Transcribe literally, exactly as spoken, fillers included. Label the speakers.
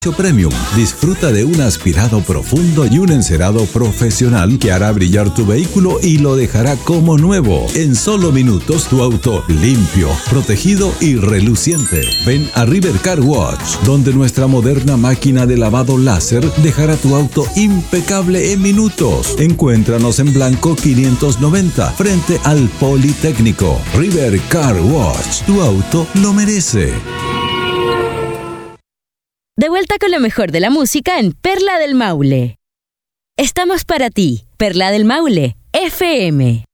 Speaker 1: Premium. Disfruta de un aspirado profundo y un encerado profesional que hará brillar tu vehículo y lo dejará como nuevo. En solo minutos tu auto limpio, protegido y reluciente. Ven a River Car Wash, donde nuestra moderna máquina de lavado láser dejará tu auto impecable en minutos. Encuéntranos en Blanco quinientos noventa, frente al Politécnico. River Car Wash, tu auto lo merece.
Speaker 2: De vuelta con lo mejor de la música en Perla del Maule. Estamos para ti, Perla del Maule, F M.